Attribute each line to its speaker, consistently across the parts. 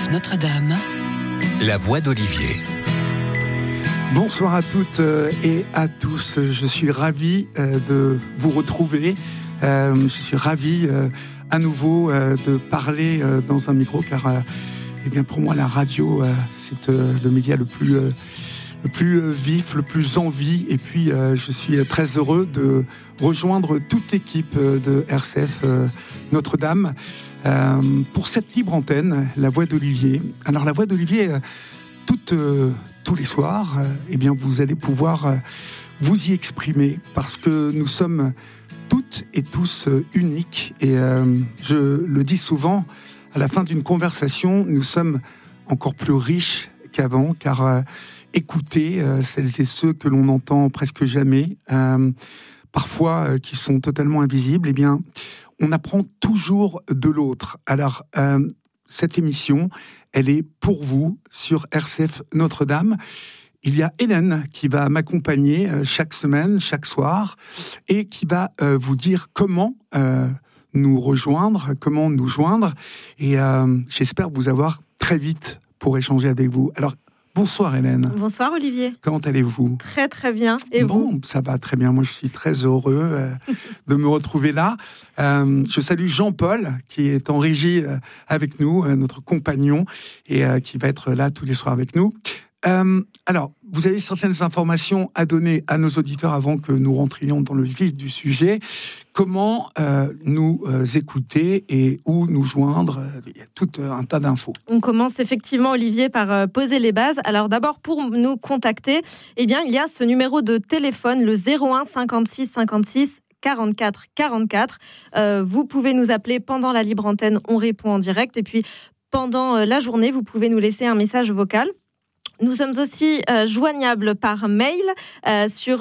Speaker 1: RCF Notre-Dame,
Speaker 2: la voix d'Olivier.
Speaker 3: Bonsoir à toutes et à tous. Je suis ravi de vous retrouver. Je suis ravi à nouveau de parler dans un micro, car eh bien pour moi la radio c'est le média le plus vif, le plus en vie. Et puis je suis très heureux de rejoindre toute l'équipe de RCF Notre-Dame pour cette libre antenne, la voix d'Olivier. Alors la voix d'Olivier, tous les soirs, eh bien vous allez pouvoir vous y exprimer, parce que nous sommes toutes et tous uniques. Et je le dis souvent, à la fin d'une conversation, nous sommes encore plus riches qu'avant, car écouter celles et ceux que l'on n'entend presque jamais, parfois qui sont totalement invisibles, eh bien, on apprend toujours de l'autre. Alors, cette émission, elle est pour vous sur RCF Notre-Dame. Il y a Hélène qui va m'accompagner chaque semaine, chaque soir, et qui va vous dire comment nous rejoindre, comment nous joindre. Et j'espère vous avoir très vite pour échanger avec vous. Alors, bonsoir Hélène.
Speaker 4: Bonsoir Olivier.
Speaker 3: Comment allez-vous ?
Speaker 4: Très très bien. Et vous ?
Speaker 3: Ça va très bien. Moi, je suis très heureux de me retrouver là. Je salue Jean-Paul qui est en régie avec nous, notre compagnon, et qui va être là tous les soirs avec nous. Alors, vous avez certaines informations à donner à nos auditeurs avant que nous rentrions dans le vif du sujet. Comment nous écouter et où nous joindre ? Il y a tout un tas d'infos.
Speaker 4: On commence effectivement, Olivier, par poser les bases. Alors d'abord, pour nous contacter, eh bien, il y a ce numéro de téléphone, le 01 56 56 44 44. Vous pouvez nous appeler pendant la libre antenne, on répond en direct. Et puis, pendant la journée, vous pouvez nous laisser un message vocal. Nous sommes aussi joignables par mail sur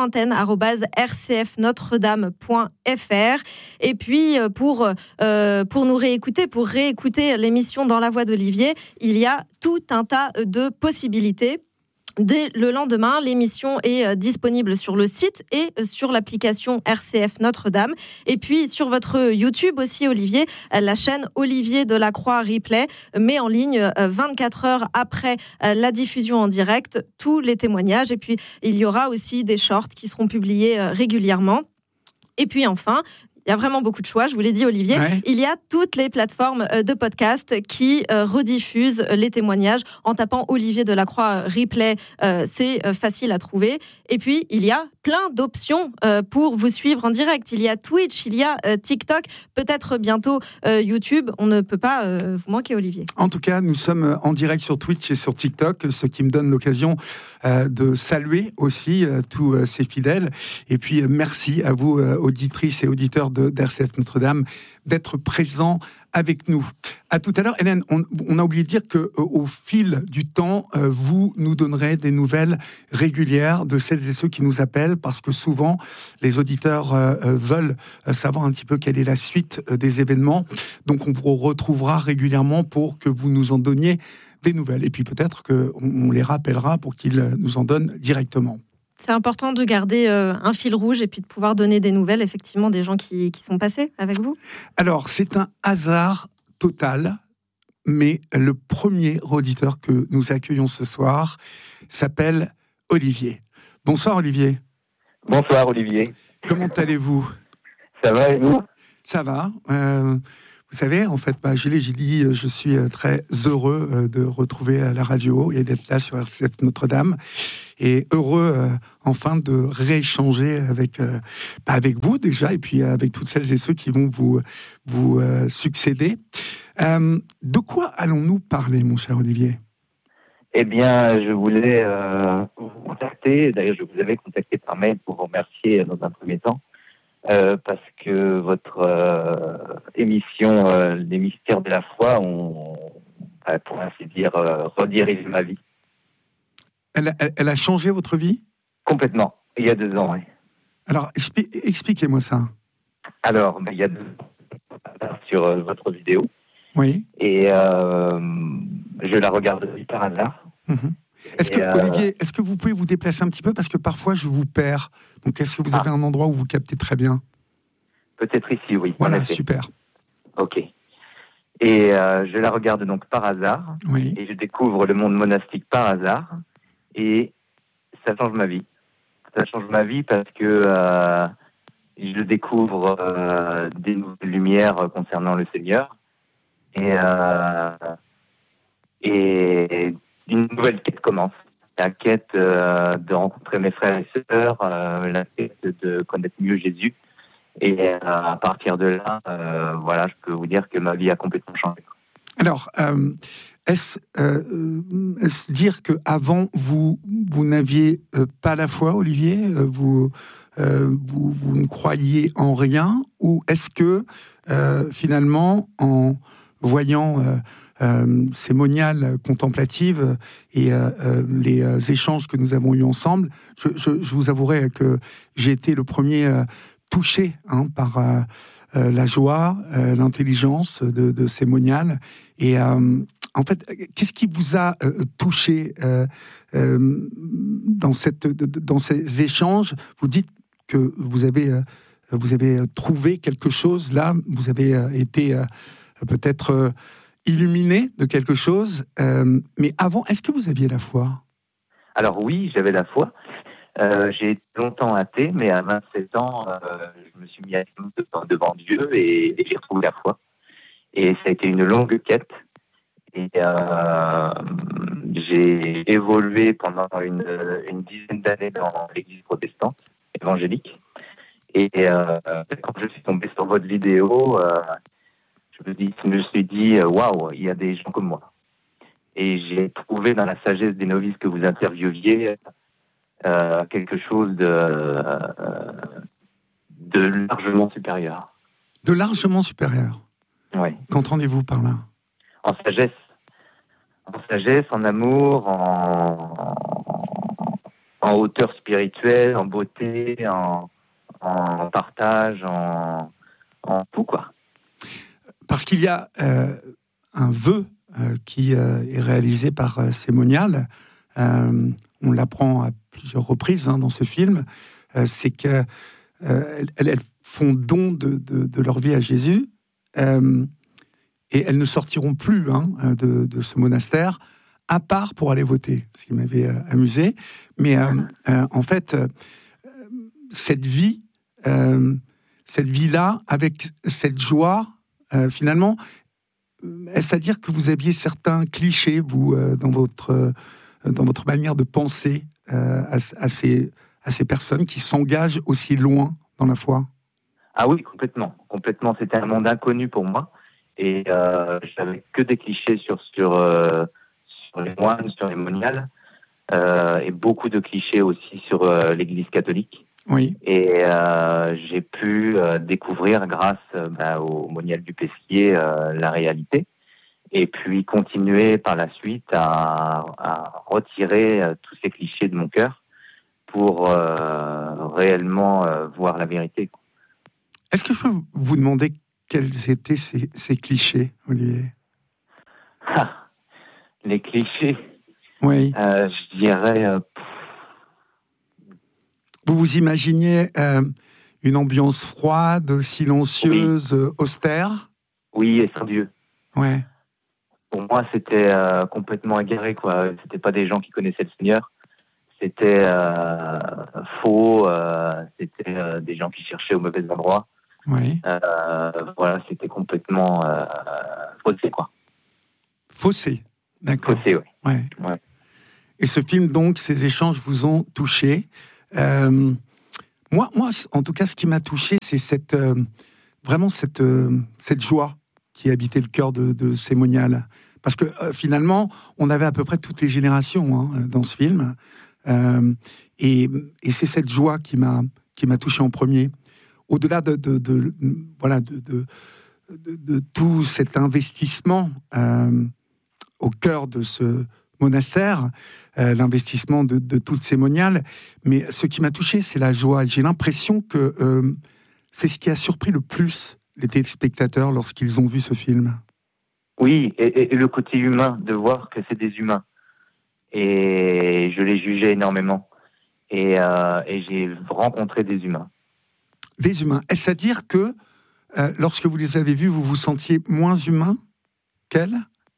Speaker 4: libreantenne@rcfnotredame.fr. Et puis pour nous réécouter, pour réécouter l'émission Dans la voix d'Olivier, il y a tout un tas de possibilités. Dès le lendemain, l'émission est disponible sur le site et sur l'application RCF Notre-Dame. Et puis sur votre YouTube aussi, Olivier, la chaîne Olivier Delacroix Replay met en ligne 24 heures après la diffusion en direct tous les témoignages. Et puis il y aura aussi des shorts qui seront publiés régulièrement. Et puis enfin, il y a vraiment beaucoup de choix, je vous l'ai dit Olivier. Ouais. Il y a toutes les plateformes de podcast qui rediffusent les témoignages en tapant Olivier Delacroix Replay. C'est facile à trouver. Et puis, il y a plein d'options pour vous suivre en direct. Il y a Twitch, il y a TikTok, peut-être bientôt YouTube. On ne peut pas vous manquer, Olivier.
Speaker 3: En tout cas, nous sommes en direct sur Twitch et sur TikTok, ce qui me donne l'occasion de saluer aussi tous ces fidèles. Et puis, merci à vous, auditrices et auditeurs d'RCF Notre-Dame, d'être présents avec nous. À tout à l'heure, Hélène, on a oublié de dire qu'au fil du temps, vous nous donnerez des nouvelles régulières de celles et ceux qui nous appellent, parce que souvent, les auditeurs veulent savoir un petit peu quelle est la suite des événements. Donc, on vous retrouvera régulièrement pour que vous nous en donniez des nouvelles. Et puis, peut-être qu'on les rappellera pour qu'ils nous en donnent directement.
Speaker 4: C'est important de garder un fil rouge et puis de pouvoir donner des nouvelles, effectivement, des gens qui sont passés avec vous.
Speaker 3: Alors, c'est un hasard total, mais le premier auditeur que nous accueillons ce soir s'appelle Olivier. Bonsoir Olivier.
Speaker 5: Bonsoir Olivier.
Speaker 3: Comment allez-vous ?
Speaker 5: Ça va et vous ?
Speaker 3: Ça va. Vous savez, en fait, j'ai dit, je suis très heureux de retrouver la radio et d'être là sur RCF Notre-Dame. Et heureux, enfin, de rééchanger avec vous déjà, et puis avec toutes celles et ceux qui vont vous succéder. De quoi allons-nous parler, mon cher Olivier ?
Speaker 5: Eh bien, je voulais vous contacter. D'ailleurs, je vous avais contacté par mail pour vous remercier dans un premier temps. Parce que votre émission Les Mystères de la foi ont, pour ainsi dire, redirigé ma vie.
Speaker 3: Elle a changé votre vie ?
Speaker 5: Complètement, il y a 2 ans, oui.
Speaker 3: Alors, expliquez-moi ça.
Speaker 5: Alors, il y a 2 ans, sur votre vidéo.
Speaker 3: Oui.
Speaker 5: Et je la regarde par hasard.
Speaker 3: Mm-hmm. Olivier, est-ce que vous pouvez vous déplacer un petit peu, parce que parfois je vous perds. Donc est-ce que vous avez un endroit où vous captez très bien ?
Speaker 5: Peut-être ici, oui.
Speaker 3: Voilà, super.
Speaker 5: Ok. Et je la regarde donc par hasard.
Speaker 3: Oui.
Speaker 5: Et je découvre le monde monastique par hasard. Et ça change ma vie. Ça change ma vie parce que je découvre des nouvelles lumières concernant le Seigneur. Et une nouvelle quête commence. La quête de rencontrer mes frères et sœurs, la quête de connaître mieux Jésus. Et à partir de là, voilà, je peux vous dire que ma vie a complètement changé.
Speaker 3: Alors, est-ce dire qu'avant, vous n'aviez pas la foi, Olivier, vous ne croyiez en rien, ou est-ce que finalement, en voyant ces moniales contemplatives et les échanges que nous avons eus ensemble, je vous avouerai que j'ai été le premier touché par la joie, l'intelligence de ces moniales. Et en fait, qu'est-ce qui vous a touché dans ces échanges? Vous dites que vous avez trouvé quelque chose là, vous avez été peut-être illuminé de quelque chose, mais avant, est-ce que vous aviez la foi?
Speaker 5: Alors oui, j'avais la foi. J'ai été longtemps athée, mais à 27 ans, je me suis mis à genoux devant Dieu et j'ai retrouvé la foi. Et ça a été une longue quête. Et j'ai évolué pendant une dizaine d'années dans l'église protestante, évangélique. Et quand je suis tombé sur votre vidéo, je me suis dit, waouh, il y a des gens comme moi. Et j'ai trouvé dans la sagesse des novices que vous interviewiez quelque chose de largement supérieur.
Speaker 3: De largement supérieur?
Speaker 5: Oui.
Speaker 3: Qu'entendez-vous par là?
Speaker 5: En sagesse, en amour, en hauteur spirituelle, en beauté, en partage, en tout, quoi.
Speaker 3: Parce qu'il y a un vœu qui est réalisé par ces moniales. On l'apprend à plusieurs reprises dans ce film. C'est qu'elles font don de leur vie à Jésus. Et elles ne sortiront plus de ce monastère, à part pour aller voter, ce qui m'avait amusé. Mais en fait, cette vie-là, avec cette joie, finalement, est-ce à dire que vous aviez certains clichés, vous, dans votre manière de penser à ces personnes qui s'engagent aussi loin dans la foi?
Speaker 5: Ah oui, complètement. C'était un monde inconnu pour moi. Et je n'avais que des clichés sur les moines, sur les moniales, et beaucoup de clichés aussi sur l'Église catholique.
Speaker 3: Oui.
Speaker 5: Et j'ai pu découvrir, grâce au monial du Pesquier, la réalité. Et puis continuer par la suite à retirer tous ces clichés de mon cœur pour réellement voir la vérité.
Speaker 3: Est-ce que je peux vous demander quels étaient ces clichés, Olivier?
Speaker 5: Les clichés.
Speaker 3: Oui.
Speaker 5: Je dirais.
Speaker 3: Vous vous imaginiez une ambiance froide, silencieuse, oui, austère?
Speaker 5: Oui, et sans Dieu.
Speaker 3: Ouais.
Speaker 5: Pour moi, c'était complètement égaré, quoi. C'était pas des gens qui connaissaient le Seigneur. C'était faux. C'était des gens qui cherchaient au mauvais endroit.
Speaker 3: Oui.
Speaker 5: Voilà, c'était complètement faussé, quoi.
Speaker 3: Faussé, d'accord.
Speaker 5: Faussé, oui.
Speaker 3: Ouais.
Speaker 5: Ouais.
Speaker 3: Et ce film, donc, ces échanges vous ont touché. Moi, en tout cas, ce qui m'a touché, c'est vraiment cette joie qui habitait le cœur de ces moniales. Parce que finalement, on avait à peu près toutes les générations dans ce film. Et c'est cette joie qui m'a touché en premier. Au-delà de tout cet investissement au cœur de ce monastère, l'investissement de toutes ces moniales, mais ce qui m'a touché, c'est la joie. J'ai l'impression que c'est ce qui a surpris le plus les téléspectateurs lorsqu'ils ont vu ce film.
Speaker 5: Oui, et le côté humain, de voir que c'est des humains. Et je les jugeais énormément. Et j'ai rencontré des humains.
Speaker 3: Des humains. Est-ce à dire que lorsque vous les avez vus, vous vous sentiez moins humain? qu'elle?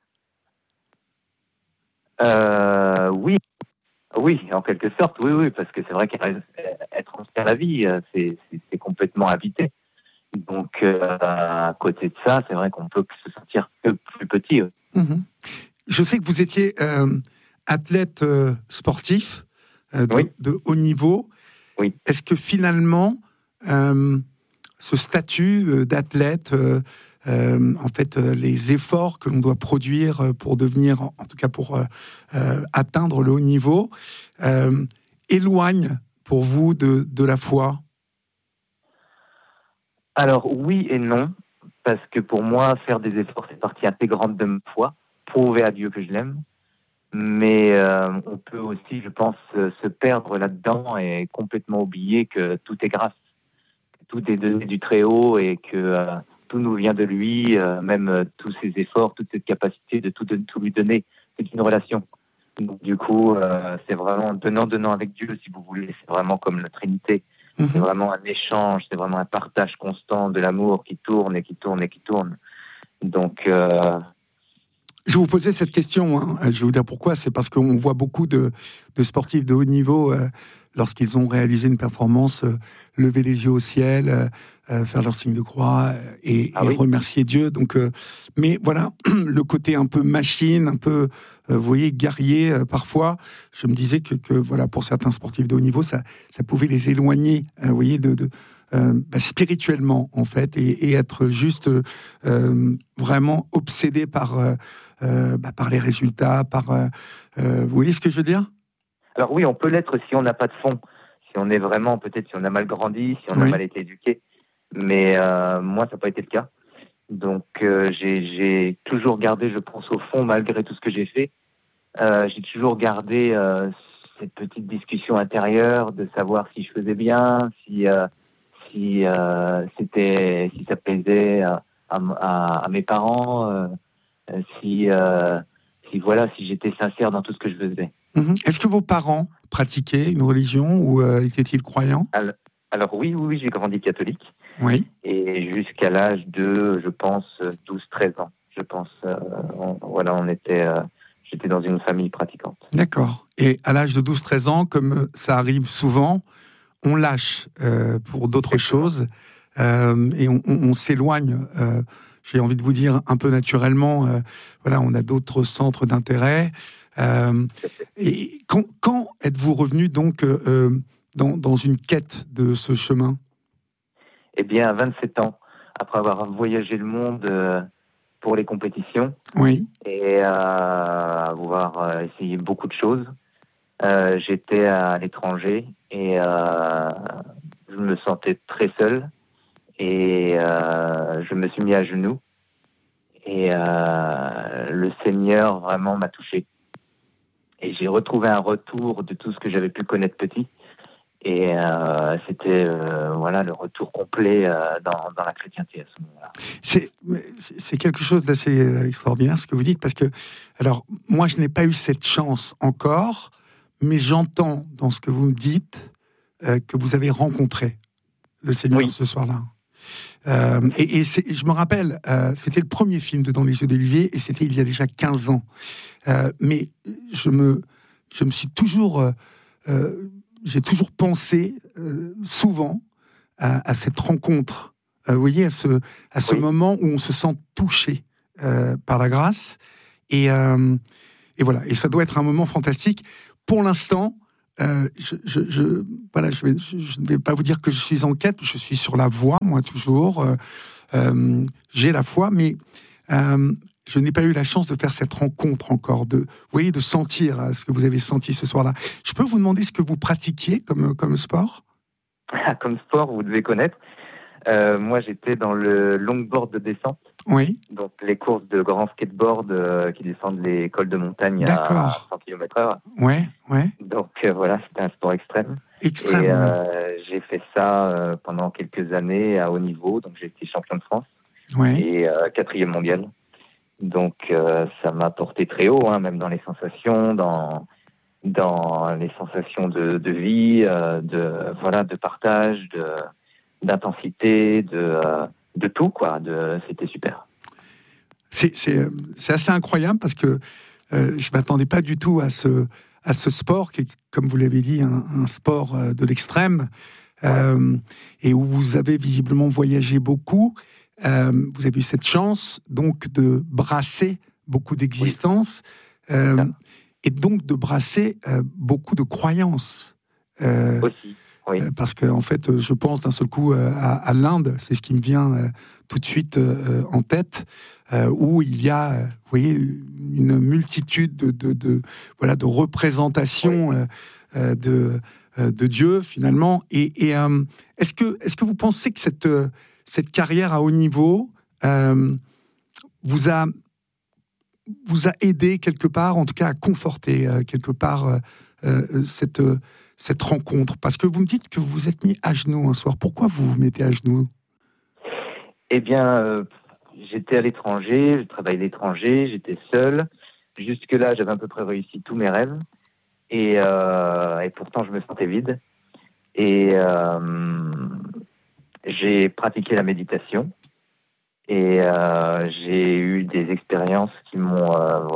Speaker 5: Oui. Oui, en quelque sorte, oui, parce que c'est vrai qu'elle transfère la vie, c'est complètement habité. Donc, à côté de ça, c'est vrai qu'on peut se sentir que plus petit.
Speaker 3: Je sais que vous étiez athlète sportif
Speaker 5: Oui.
Speaker 3: de haut niveau.
Speaker 5: Oui.
Speaker 3: Est-ce que finalement, ce statut d'athlète, en fait, les efforts que l'on doit produire pour devenir, en tout cas pour atteindre le haut niveau, éloignent pour vous de la foi?
Speaker 5: Alors, oui et non, parce que pour moi, faire des efforts, c'est partie intégrante de ma foi, prouver à Dieu que je l'aime. Mais on peut aussi, je pense, se perdre là-dedans et complètement oublier que tout est grâce, que tout est donné du Très-Haut et que tout nous vient de lui, même tous ses efforts, toute cette capacité de tout lui donner. C'est une relation. Donc, du coup, c'est vraiment donnant avec Dieu, si vous voulez. C'est vraiment comme la Trinité. C'est vraiment un échange, c'est vraiment un partage constant de l'amour qui tourne et qui tourne et qui tourne. Donc...
Speaker 3: Je vous posais cette question, hein. Je vais vous dire pourquoi. C'est parce qu'on voit beaucoup de sportifs de haut niveau, lorsqu'ils ont réalisé une performance, lever les yeux au ciel, faire leur signe de croix et remercier Dieu. Donc, mais voilà, le côté un peu machine, un peu, vous voyez, guerrier, parfois, je me disais que voilà, pour certains sportifs de haut niveau, ça pouvait les éloigner, vous voyez, spirituellement, en fait, et être juste vraiment obsédé par les résultats, vous voyez ce que je veux dire?
Speaker 5: Alors oui, on peut l'être si on n'a pas de fond, si on est vraiment, peut-être si on a mal grandi, si on a mal été éduqué, mais moi, ça n'a pas été le cas. Donc j'ai toujours gardé, je pense, au fond, malgré tout ce que j'ai fait, j'ai toujours gardé cette petite discussion intérieure de savoir si je faisais bien, si ça plaisait à mes parents, si j'étais sincère dans tout ce que je faisais.
Speaker 3: Est-ce que vos parents pratiquaient une religion ou étaient-ils croyants?
Speaker 5: Alors oui, j'ai grandi catholique.
Speaker 3: Oui.
Speaker 5: Et jusqu'à l'âge de, je pense, 12-13 ans. Je pense, j'étais dans une famille pratiquante.
Speaker 3: D'accord. Et à l'âge de 12-13 ans, comme ça arrive souvent, on lâche pour d'autres choses et on s'éloigne, j'ai envie de vous dire, un peu naturellement. On a d'autres centres d'intérêt. Et quand êtes-vous revenu donc dans une quête de ce chemin?
Speaker 5: Eh bien, à 27 ans, après avoir voyagé le monde pour les compétitions et avoir essayé beaucoup de choses, j'étais à l'étranger et je me sentais très seul et je me suis mis à genoux et le Seigneur vraiment m'a touché. Et j'ai retrouvé un retour de tout ce que j'avais pu connaître petit. Et c'était le retour complet dans la chrétienté à ce moment-là.
Speaker 3: C'est quelque chose d'assez extraordinaire ce que vous dites, parce que, alors, moi je n'ai pas eu cette chance encore, mais j'entends dans ce que vous me dites que vous avez rencontré le Seigneur ce soir-là. Je me rappelle, c'était le premier film de Dans les yeux d'Olivier, et c'était il y a déjà 15 ans. Mais je me suis toujours... j'ai toujours pensé souvent à cette rencontre, vous voyez, à ce moment où on se sent touché par la grâce. Et voilà, et ça doit être un moment fantastique. Pour l'instant, je ne vais pas vous dire que je suis en quête, je suis sur la voie, moi, toujours. J'ai la foi, mais je n'ai pas eu la chance de faire cette rencontre encore, de sentir ce que vous avez senti ce soir-là. Je peux vous demander ce que vous pratiquiez comme sport?
Speaker 5: Comme sport, vous devez connaître. Moi, j'étais dans le longboard de descente.
Speaker 3: Oui.
Speaker 5: Donc, les courses de grand skateboard qui descendent les cols de montagne à 100 km/h.
Speaker 3: Ouais.
Speaker 5: Donc, c'était un sport extrême. Et j'ai fait ça pendant quelques années à haut niveau. Donc, j'ai été champion de France et 4e mondial. Donc, ça m'a porté très haut, même dans les sensations, dans les sensations de vie, de partage, d'intensité, de tout, quoi. C'était super.
Speaker 3: C'est assez incroyable parce que je ne m'attendais pas du tout à ce sport qui est, comme vous l'avez dit, un sport de l'extrême et où vous avez visiblement voyagé beaucoup. Vous avez eu cette chance donc de brasser beaucoup d'existences et donc de brasser beaucoup de croyances.
Speaker 5: Aussi, oui.
Speaker 3: Parce que en fait, je pense d'un seul coup à l'Inde, c'est ce qui me vient tout de suite en tête, où il y a, vous voyez, une multitude de représentations de Dieu finalement. Et est-ce que vous pensez que cette carrière à haut niveau vous a aidé quelque part, en tout cas à conforter quelque part cette rencontre? Parce que vous me dites que vous vous êtes mis à genoux un soir. Pourquoi vous vous mettez à genoux?
Speaker 5: Eh bien, j'étais à l'étranger, je travaillais à l'étranger, j'étais seul. Jusque-là, j'avais à peu près réussi tous mes rêves. Et pourtant, je me sentais vide. Et j'ai pratiqué la méditation. Et j'ai eu des expériences qui m'ont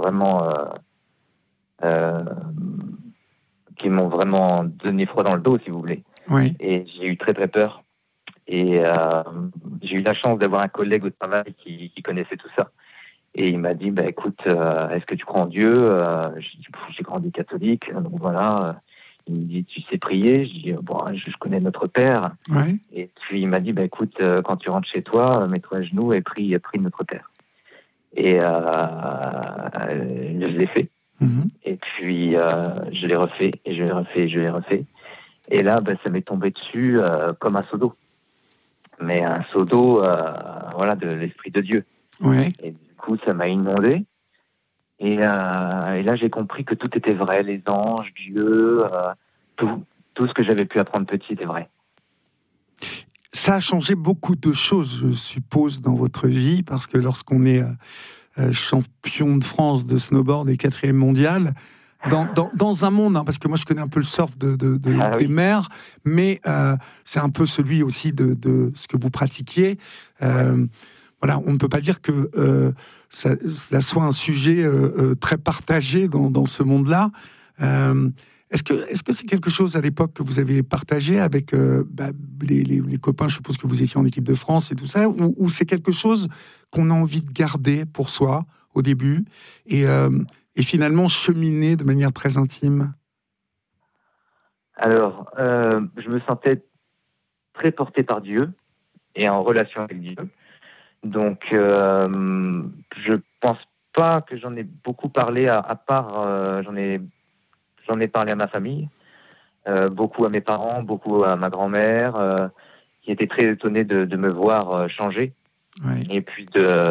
Speaker 5: vraiment donné froid dans le dos, si vous voulez.
Speaker 3: Oui.
Speaker 5: Et j'ai eu très, très peur. Et j'ai eu la chance d'avoir un collègue au travail qui connaissait tout ça. Et il m'a dit, écoute, est-ce que tu crois en Dieu? J'ai grandi catholique, donc voilà. Il me dit, tu sais prier? Je dis, je connais notre Père.
Speaker 3: Ouais.
Speaker 5: Et puis il m'a dit, écoute, quand tu rentres chez toi, mets-toi à genoux et prie notre Père. Et je l'ai fait.
Speaker 3: Mm-hmm.
Speaker 5: Et puis je l'ai refait, et je l'ai refait, et je l'ai refait. Et là, ça m'est tombé dessus comme un seau d'eau. Mais un seau d'eau, de l'Esprit de Dieu.
Speaker 3: Ouais.
Speaker 5: Et du coup, ça m'a inondé. Et là, j'ai compris que tout était vrai, les anges, Dieu, tout ce que j'avais pu apprendre petit était vrai.
Speaker 3: Ça a changé beaucoup de choses, je suppose, dans votre vie, parce que lorsqu'on est champion de France de snowboard et 4e mondial, dans un monde, parce que moi je connais un peu le surf des mers, mais c'est un peu celui aussi de ce que vous pratiquiez. Voilà, on ne peut pas dire que cela soit un sujet très partagé dans ce monde-là. Est-ce que c'est quelque chose à l'époque que vous avez partagé avec les copains? Je suppose que vous étiez en équipe de France et tout ça, ou c'est quelque chose qu'on a envie de garder pour soi au début et finalement cheminer de manière très intime?
Speaker 5: Alors, je me sentais très porté par Dieu et en relation avec Dieu. Donc, je pense pas que j'en ai beaucoup parlé, à part j'en ai parlé à ma famille, beaucoup à mes parents, beaucoup à ma grand-mère, qui était très étonnée de me voir changer, et puis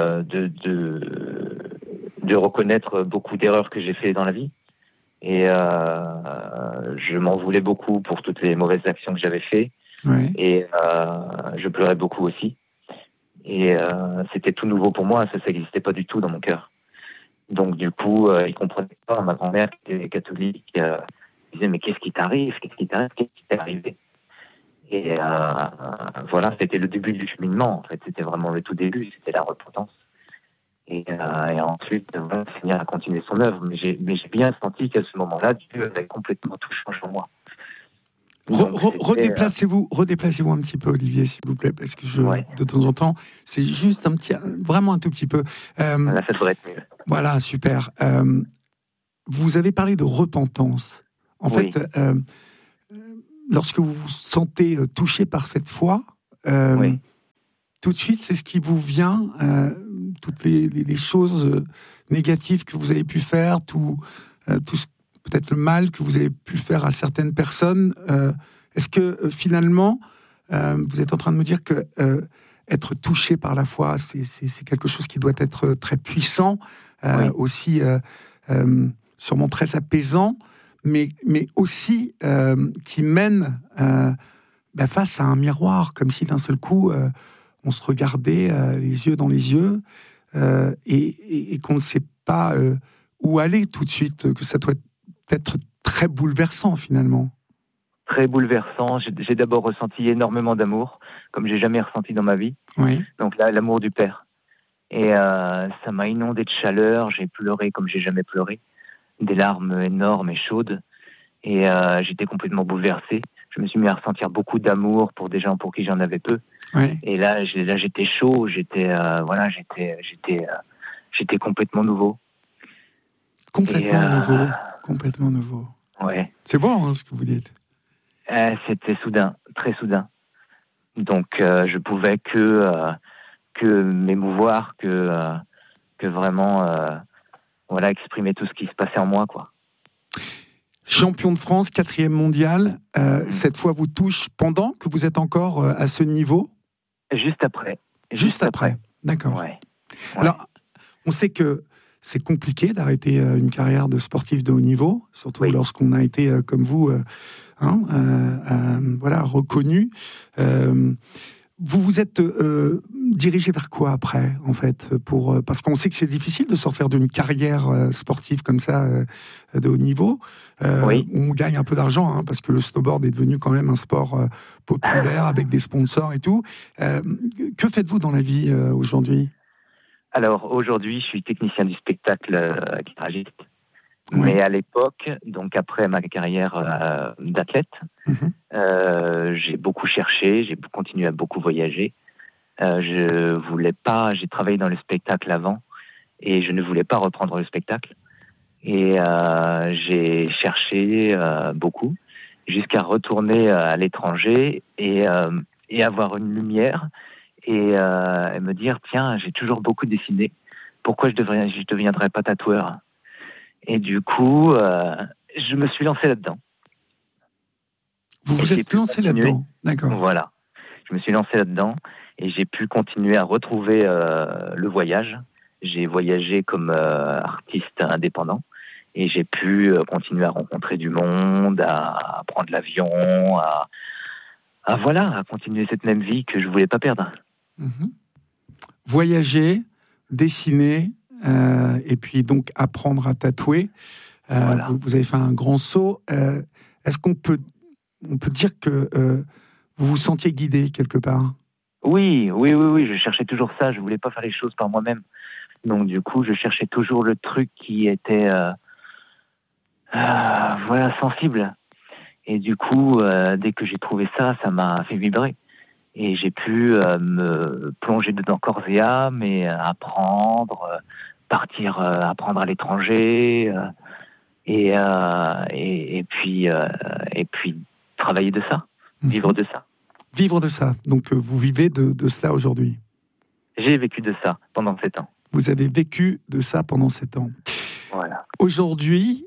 Speaker 5: de reconnaître beaucoup d'erreurs que j'ai fait dans la vie. Et je m'en voulais beaucoup pour toutes les mauvaises actions que j'avais faites. Et je pleurais beaucoup aussi. Et c'était tout nouveau pour moi, ça n'existait pas du tout dans mon cœur. Donc du coup, ils ne comprenaient pas. Ma grand-mère, qui était catholique, disait, mais qu'est-ce qui t'arrive? Qu'est-ce qui t'est arrivé? Et voilà, c'était le début du cheminement. En fait, c'était vraiment le tout début, c'était la repentance. Et ensuite, finir à continuer son œuvre. Mais j'ai bien senti qu'à ce moment-là, Dieu avait complètement tout changé en moi.
Speaker 3: Redéplacez-vous un petit peu, Olivier, s'il vous plaît, parce que de temps en temps, c'est juste vraiment un tout petit peu.
Speaker 5: Là, ça devrait être mieux.
Speaker 3: Voilà, super. Vous avez parlé de repentance. En fait, lorsque vous vous sentez touché par cette foi, tout de suite, c'est ce qui vous vient, toutes les choses négatives que vous avez pu faire, tout peut-être le mal que vous avez pu faire à certaines personnes. Est-ce que finalement, vous êtes en train de me dire que être touché par la foi, c'est quelque chose qui doit être très puissant, aussi sûrement très apaisant, mais aussi qui mène face à un miroir, comme si d'un seul coup, on se regardait les yeux dans les yeux et qu'on ne sait pas où aller tout de suite, que ça doit être très bouleversant finalement.
Speaker 5: Très bouleversant. J'ai d'abord ressenti énormément d'amour, comme j'ai jamais ressenti dans ma vie.
Speaker 3: Oui.
Speaker 5: Donc là, l'amour du Père. Et ça m'a inondé de chaleur. J'ai pleuré comme j'ai jamais pleuré. Des larmes énormes et chaudes. Et j'étais complètement bouleversé. Je me suis mis à ressentir beaucoup d'amour pour des gens pour qui j'en avais peu.
Speaker 3: Ouais.
Speaker 5: Et là, j'étais chaud. J'étais complètement nouveau.
Speaker 3: Complètement nouveau.
Speaker 5: Ouais.
Speaker 3: C'est beau, hein, ce que vous dites.
Speaker 5: C'était soudain, très soudain. Donc, je pouvais que m'émouvoir, que vraiment, exprimer tout ce qui se passait en moi, quoi.
Speaker 3: Champion de France, 4e mondial. Cette fois, vous touche pendant que vous êtes encore à ce niveau ?
Speaker 5: Juste après.
Speaker 3: Juste après. D'accord.
Speaker 5: Ouais.
Speaker 3: Alors, on sait que c'est compliqué d'arrêter une carrière de sportif de haut niveau, surtout lorsqu'on a été, comme vous, reconnu. Vous vous êtes dirigé vers quoi après, en fait, parce qu'on sait que c'est difficile de sortir d'une carrière sportive comme ça, de haut niveau. On gagne un peu d'argent, hein, parce que le snowboard est devenu quand même un sport populaire avec des sponsors et tout. Que faites-vous dans la vie aujourd'hui ?
Speaker 5: Alors, aujourd'hui, je suis technicien du spectacle, guitariste.
Speaker 3: Oui.
Speaker 5: Mais à l'époque, donc après ma carrière d'athlète, j'ai beaucoup cherché, j'ai continué à beaucoup voyager. J'ai travaillé dans le spectacle avant et je ne voulais pas reprendre le spectacle. Et j'ai cherché beaucoup jusqu'à retourner à l'étranger et avoir une lumière et me dire, tiens, j'ai toujours beaucoup dessiné, pourquoi je deviendrais pas tatoueur ? Et du coup, je me suis lancé là-dedans.
Speaker 3: Vous vous êtes lancé là-dedans, d'accord.
Speaker 5: Voilà. Je me suis lancé là-dedans et j'ai pu continuer à retrouver le voyage. J'ai voyagé comme artiste indépendant et j'ai pu continuer à rencontrer du monde, à prendre l'avion, à continuer cette même vie que je voulais pas perdre.
Speaker 3: Voyager, dessiner, et puis donc apprendre à tatouer. Vous avez fait un grand saut. Est-ce qu'on peut dire que vous vous sentiez guidé quelque part ?
Speaker 5: Oui. Je cherchais toujours ça. Je voulais pas faire les choses par moi-même. Donc du coup, je cherchais toujours le truc qui était sensible. Et du coup, dès que j'ai trouvé ça, ça m'a fait vibrer. Et j'ai pu me plonger dedans corps et âme et apprendre, partir apprendre à l'étranger et puis travailler de ça, vivre de ça.
Speaker 3: Vivre de ça. Donc vous vivez de cela aujourd'hui.
Speaker 5: J'ai vécu de ça pendant 7 ans.
Speaker 3: Vous avez vécu de ça pendant 7 ans.
Speaker 5: Voilà.
Speaker 3: Aujourd'hui,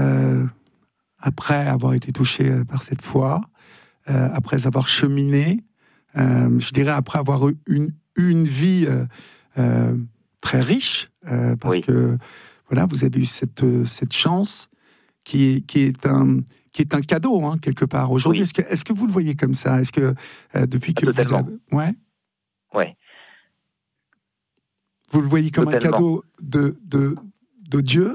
Speaker 3: après avoir été touché par cette foi, après avoir cheminé, je dirais après avoir eu une vie très riche, parce que voilà, vous avez eu cette chance qui est un cadeau, hein, quelque part. Aujourd'hui, est-ce que vous le voyez comme ça ? Est-ce que depuis que
Speaker 5: totalement.
Speaker 3: vous avez... Ouais. Vous le voyez comme
Speaker 5: totalement.
Speaker 3: Un cadeau de Dieu ?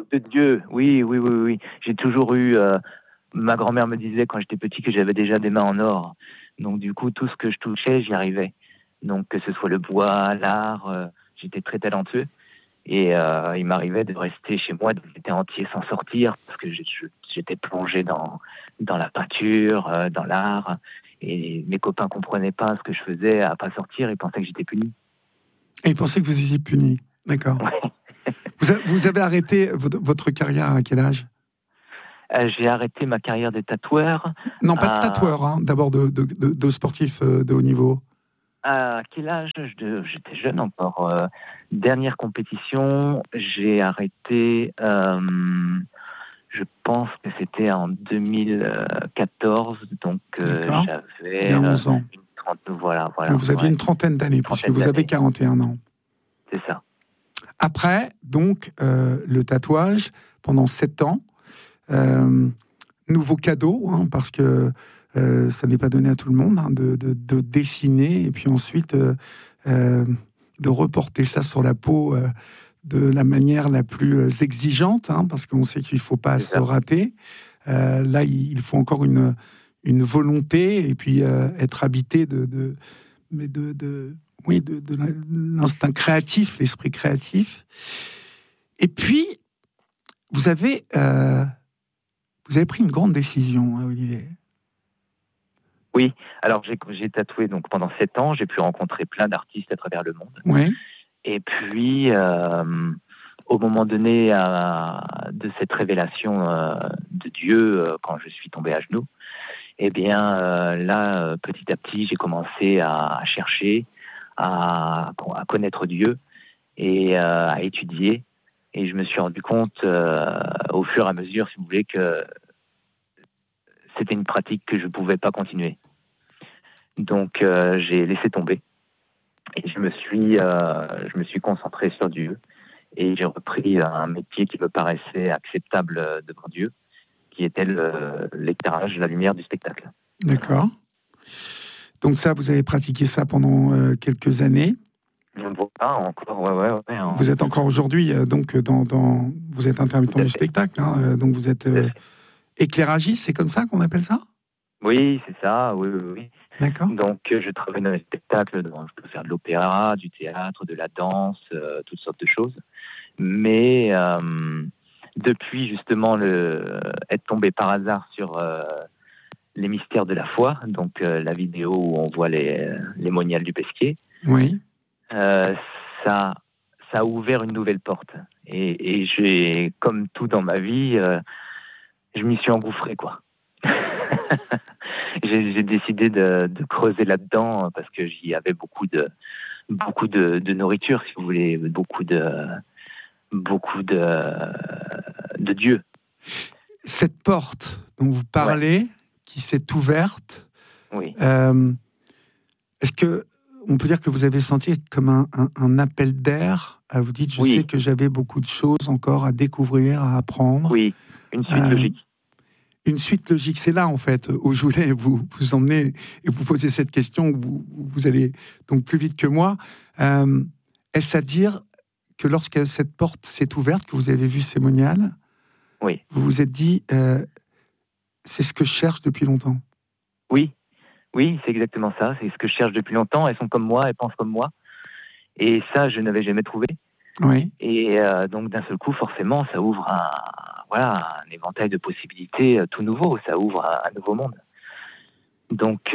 Speaker 5: De Dieu, oui. J'ai toujours eu... ma grand-mère me disait quand j'étais petit que j'avais déjà des mains en or. Donc du coup, tout ce que je touchais, j'y arrivais. Donc que ce soit le bois, l'art, j'étais très talentueux. Et il m'arrivait de rester chez moi, d'été entier sans sortir, parce que j'étais plongé dans la peinture, dans l'art. Et mes copains ne comprenaient pas ce que je faisais à ne pas sortir, ils pensaient que j'étais puni.
Speaker 3: Et ils pensaient que vous étiez puni, d'accord.
Speaker 5: Ouais.
Speaker 3: Vous avez arrêté votre carrière à quel âge ?
Speaker 5: J'ai arrêté ma carrière de tatoueur.
Speaker 3: Non, pas de tatoueur, hein, d'abord de sportif de haut niveau.
Speaker 5: À quel âge ? J'étais jeune encore. Dernière compétition, j'ai arrêté, je pense que c'était en 2014, donc j'avais...
Speaker 3: Il y a 11 ans.
Speaker 5: Voilà.
Speaker 3: Vous aviez une trentaine d'années, puisque vous avez 41 ans.
Speaker 5: C'est ça.
Speaker 3: Après, donc, le tatouage, pendant 7 ans, nouveau cadeau, hein, parce que ça n'est pas donné à tout le monde, hein, de dessiner, et puis ensuite de reporter ça sur la peau de la manière la plus exigeante, hein, parce qu'on sait qu'il ne faut pas se rater. Là, il faut encore une volonté, et puis être habité de oui, de l'instinct créatif, l'esprit créatif. Et puis, vous avez pris une grande décision, hein, Olivier.
Speaker 5: Oui, alors j'ai tatoué donc pendant 7 ans, j'ai pu rencontrer plein d'artistes à travers le monde.
Speaker 3: Oui.
Speaker 5: Et puis, au moment donné de cette révélation de Dieu, quand je suis tombé à genoux, eh bien là, petit à petit, j'ai commencé à chercher, à connaître Dieu et à étudier. Et je me suis rendu compte au fur et à mesure, si vous voulez, que c'était une pratique que je ne pouvais pas continuer. Donc j'ai laissé tomber et je me suis concentré sur Dieu et j'ai repris un métier qui me paraissait acceptable devant Dieu, qui était l'éclairage, la lumière du spectacle.
Speaker 3: D'accord. Donc ça, vous avez pratiqué ça pendant quelques années.
Speaker 5: Voilà, encore, ouais.
Speaker 3: Vous êtes encore aujourd'hui, donc vous êtes intermittent du spectacle, hein, donc vous êtes éclairagiste, c'est comme ça qu'on appelle ça ?
Speaker 5: Oui, c'est ça, oui.
Speaker 3: D'accord.
Speaker 5: Donc je travaille dans les spectacles, je peux faire de l'opéra, du théâtre, de la danse, toutes sortes de choses. Mais depuis justement être tombé par hasard sur les mystères de la foi, donc la vidéo où on voit les moniales du Pesquier,
Speaker 3: oui.
Speaker 5: Ça a ouvert une nouvelle porte. Et j'ai, comme tout dans ma vie, je m'y suis engouffré, quoi. J'ai décidé de creuser là-dedans parce que j'y avais beaucoup de nourriture, si vous voulez, beaucoup de Dieu.
Speaker 3: Cette porte dont vous parlez, qui s'est ouverte,
Speaker 5: oui.
Speaker 3: Est-ce que on peut dire que vous avez senti comme un appel d'air? Vous dites, je sais que j'avais beaucoup de choses encore à découvrir, à apprendre.
Speaker 5: Oui, une suite logique.
Speaker 3: Une suite logique, c'est là en fait où je voulais vous emmener et vous poser cette question. Vous allez donc plus vite que moi. Est-ce à dire que lorsque cette porte s'est ouverte, que vous avez vu ces moniales,
Speaker 5: oui,
Speaker 3: vous vous êtes dit, c'est ce que je cherche depuis longtemps?
Speaker 5: Oui, c'est exactement ça. C'est ce que je cherche depuis longtemps. Elles sont comme moi, elles pensent comme moi. Et ça, je n'avais jamais trouvé.
Speaker 3: Oui.
Speaker 5: Et donc, d'un seul coup, forcément, ça ouvre un éventail de possibilités tout nouveau. Ça ouvre un nouveau monde. Donc,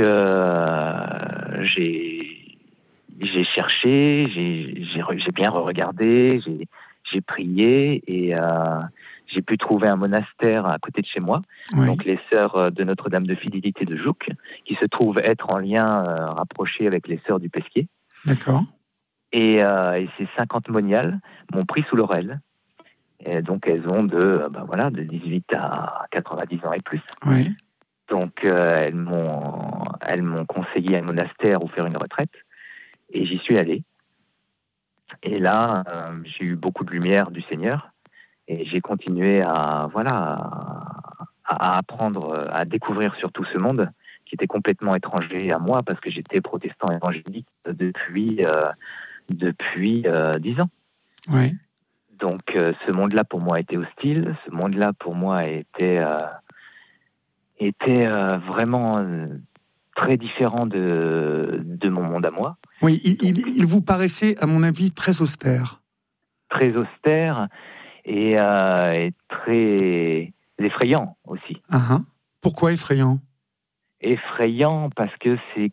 Speaker 5: j'ai cherché, j'ai bien regardé, j'ai prié et j'ai pu trouver un monastère à côté de chez moi, donc les sœurs de Notre-Dame de Fidélité de Jouques, qui se trouvent être en lien rapproché avec les sœurs du Pesquier.
Speaker 3: D'accord.
Speaker 5: Et ces 50 moniales m'ont pris sous l'oreille. Et donc elles ont de 18 à 90 ans et plus.
Speaker 3: Oui.
Speaker 5: Donc elles m'ont conseillé un monastère où faire une retraite. Et j'y suis allé. Et là, j'ai eu beaucoup de lumière du Seigneur. Et j'ai continué à apprendre, à découvrir surtout ce monde qui était complètement étranger à moi parce que j'étais protestant évangélique depuis 10 ans.
Speaker 3: Oui.
Speaker 5: Donc ce monde-là pour moi était hostile. Ce monde-là pour moi était vraiment très différent de mon monde à moi.
Speaker 3: Oui, il vous paraissait, à mon avis, très austère.
Speaker 5: Très austère. Et très effrayant aussi.
Speaker 3: Uh-huh. Pourquoi effrayant?
Speaker 5: Effrayant parce que c'est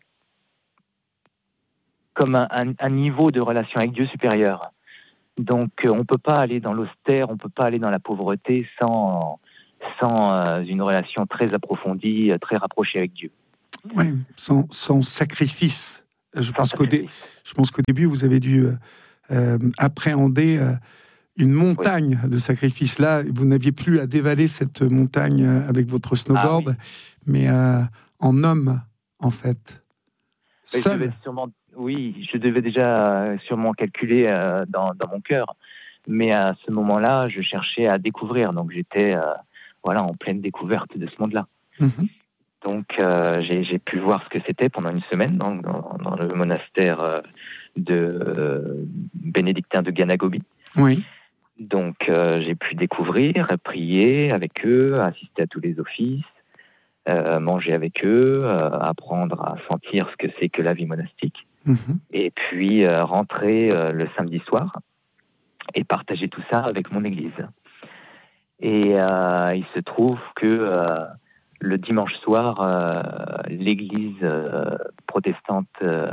Speaker 5: comme un niveau de relation avec Dieu supérieur. Donc on ne peut pas aller dans l'austère, on ne peut pas aller dans la pauvreté sans une relation très approfondie, très rapprochée avec Dieu.
Speaker 3: Oui, sans sacrifice. Je pense qu'au début, vous avez dû appréhender une montagne de sacrifices. Là, vous n'aviez plus à dévaler cette montagne avec votre snowboard, mais en homme, en fait. Seul.
Speaker 5: Je devais déjà sûrement calculer dans mon cœur. Mais à ce moment-là, je cherchais à découvrir. Donc j'étais en pleine découverte de ce monde-là. Mm-hmm. Donc j'ai pu voir ce que c'était pendant une semaine dans le monastère de bénédictin de Ganagobi.
Speaker 3: Oui.
Speaker 5: Donc j'ai pu découvrir, prier avec eux, assister à tous les offices, manger avec eux, apprendre à sentir ce que c'est que la vie monastique. et puis rentrer le samedi soir et partager tout ça avec mon église. Et il se trouve que le dimanche soir, l'église protestante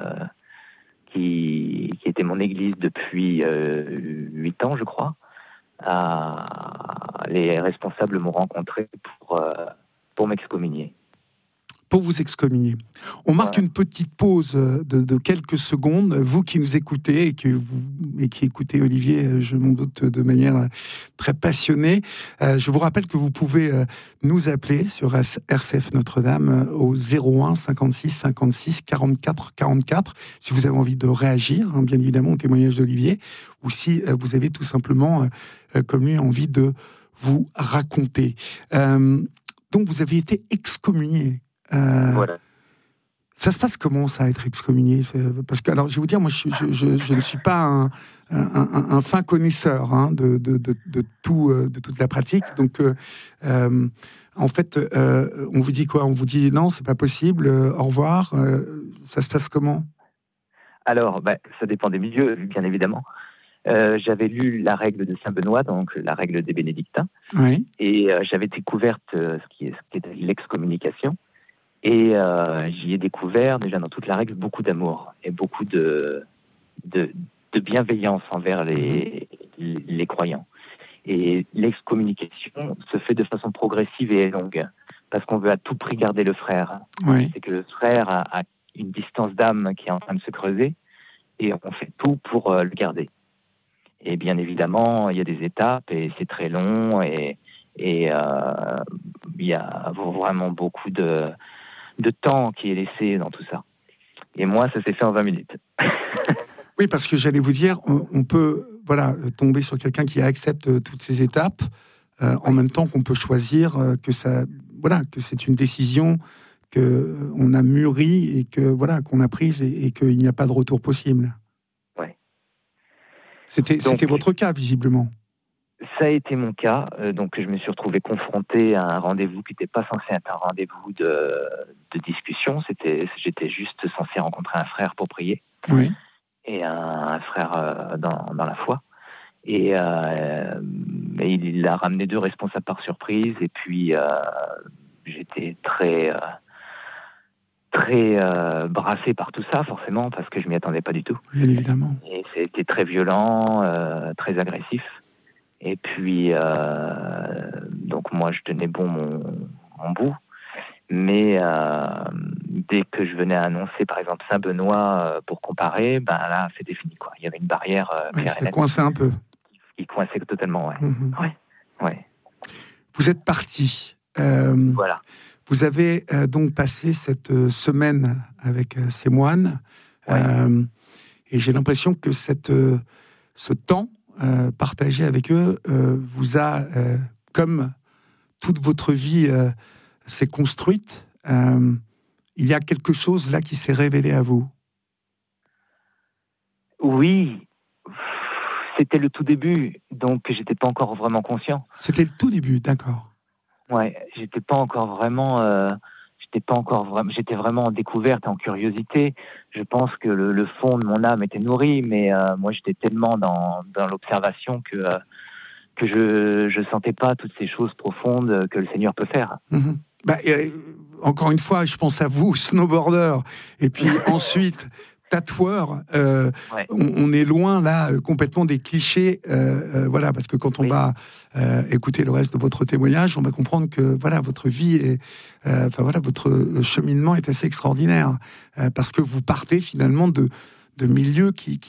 Speaker 5: qui était mon église depuis 8 ans, je crois, les responsables m'ont rencontré pour m'excommunier.
Speaker 3: Pour vous excommunier. On marque une petite pause de quelques secondes. Vous qui nous écoutez et qui écoutez Olivier, je m'en doute, de manière très passionnée, je vous rappelle que vous pouvez nous appeler sur RCF Notre-Dame au 01 56 56 44 44 si vous avez envie de réagir, hein, bien évidemment, au témoignage d'Olivier, ou si vous avez tout simplement, comme lui, envie de vous raconter. Donc, vous avez été excommunié.
Speaker 5: Voilà.
Speaker 3: Ça se passe comment, ça, être excommunié? Parce que, alors, je vais vous dire, moi, je ne suis pas un fin connaisseur hein, de toute la pratique. Donc, en fait, on vous dit quoi? On vous dit non, c'est pas possible, au revoir. Ça se passe comment?
Speaker 5: Alors, ça dépend des milieux, bien évidemment. J'avais lu la règle de Saint-Benoît, donc la règle des bénédictins,
Speaker 3: oui.
Speaker 5: Et j'avais découvert ce qui était l'excommunication. Et j'y ai découvert, déjà dans toute la règle, beaucoup d'amour et beaucoup de bienveillance envers les croyants. Et l'excommunication se fait de façon progressive et longue, parce qu'on veut à tout prix garder le frère.
Speaker 3: Oui.
Speaker 5: C'est que le frère a une distance d'âme qui est en train de se creuser, et on fait tout pour le garder. Et bien évidemment, il y a des étapes, et c'est très long, et il y a vraiment beaucoup de temps qui est laissé dans tout ça. Et moi, ça s'est fait en 20 minutes.
Speaker 3: Oui, parce que j'allais vous dire, on peut tomber sur quelqu'un qui accepte toutes ces étapes, en même temps qu'on peut choisir que c'est une décision qu'on a mûrie et qu'on a prise et qu'il n'y a pas de retour possible.
Speaker 5: Ouais.
Speaker 3: C'était votre cas, visiblement.
Speaker 5: Ça a été mon cas, donc je me suis retrouvé confronté à un rendez-vous qui n'était pas censé être un rendez-vous de discussion. J'étais juste censé rencontrer un frère pour prier,
Speaker 3: oui.
Speaker 5: Et un frère dans la foi. Et il a ramené 2 responsables par surprise, et puis j'étais très brassé par tout ça, forcément, parce que je m'y attendais pas du tout.
Speaker 3: Bien évidemment.
Speaker 5: Et c'était très violent, très agressif. Et puis, donc moi, je tenais bon mon bout. Mais dès que je venais à annoncer, par exemple, Saint-Benoît pour comparer, là, c'était fini, quoi. Il y avait une barrière
Speaker 3: ça coinçait un peu.
Speaker 5: Qui coinçait totalement, ouais. Mm-hmm. Ouais.
Speaker 3: Vous êtes parti.
Speaker 5: Voilà.
Speaker 3: Vous avez donc passé cette semaine avec ces moines. Ouais. Et j'ai l'impression que ce temps partagé avec eux vous a, comme toute votre vie s'est construite, il y a quelque chose là qui s'est révélé à vous.
Speaker 5: Oui, c'était le tout début, donc j'étais pas encore vraiment conscient.
Speaker 3: C'était le tout début, d'accord.
Speaker 5: Ouais, j'étais vraiment en découverte, en curiosité. Je pense que le fond de mon âme était nourri, mais moi j'étais tellement dans l'observation que je sentais pas toutes ces choses profondes que le Seigneur peut faire.
Speaker 3: Mm-hmm. Encore une fois, je pense à vous, snowboarder, et puis ensuite tatoueur. Ouais. On est loin là complètement des clichés, parce que quand on va écouter le reste de votre témoignage, on va comprendre que votre vie est, votre cheminement est assez extraordinaire, parce que vous partez finalement de milieux qui